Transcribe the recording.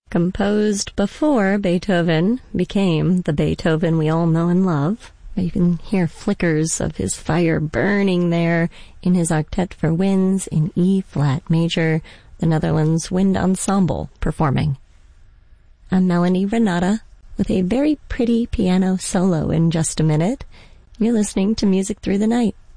Composed before Beethoven became the Beethoven we all know and love. You can hear flickers of his fire burning there in his Octet for Winds in E-flat major, the Netherlands Wind Ensemble performing. I'm Melanie Renata with a very pretty piano solo in just a minute. You're listening to Music Through the Night.